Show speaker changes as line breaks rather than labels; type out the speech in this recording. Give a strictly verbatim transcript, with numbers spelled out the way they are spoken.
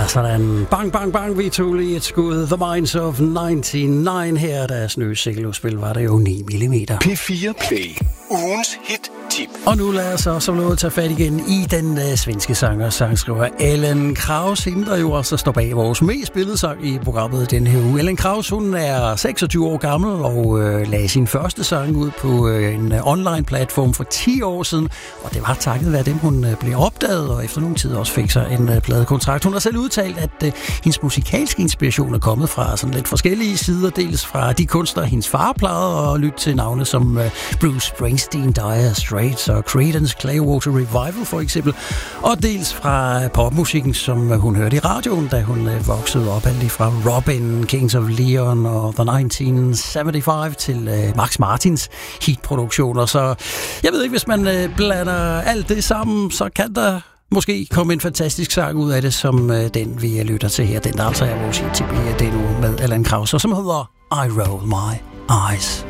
sådan. Bang, bang, bang, vi tog lige et skud. The Minds of nioghalvfems. Her deres nye single-udspil var det jo ni millimeter.
P fire Play. Ugens hit tip.
Og nu lader jeg så som noget tage fat igen i den uh, svenske sanger, sangskriver Ellen Krause, hende der jo også står bag vores mest spillede sang i programmet den her uge. Ellen Krause, hun er seksogtyve år gammel og uh, lagde sin første sang ud på uh, en uh, online-platform for ti år siden, og det var takket være dem, hun uh, blev opdaget, og efter nogle tid også fik sig en uh, pladekontrakt. Hun har selv udtalt, at uh, hendes musikalske inspiration er kommet fra sådan lidt forskellige sider, dels fra de kunstnere, hendes far plejede at lytte til navne som uh, Bruce Springsteen, Dire Straits og Creedence Clearwater Revival for eksempel, og dels fra popmusikken, som hun hørte i radioen, da hun voksede op, alt fra Robin, Kings of Leon og The nitten syvoghalvfems til Max Martins hitproduktioner. Så jeg ved ikke, hvis man blander alt det sammen, så kan der måske komme en fantastisk sang ud af det, som den vi lytter til her. Den der altså er vores hit til den uge med Ellen Krause, som hedder I Roll My Eyes.